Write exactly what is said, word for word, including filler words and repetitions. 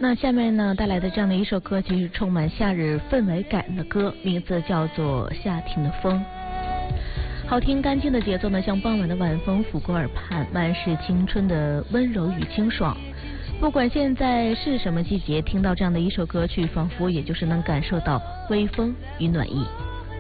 那下面呢带来的这样的一首歌曲是充满夏日氛围感的歌，名字叫做《夏天的风》。好听干净的节奏呢，像傍晚的晚风拂过耳畔，满是青春的温柔与清爽。不管现在是什么季节，听到这样的一首歌曲，仿佛也就是能感受到微风与暖意。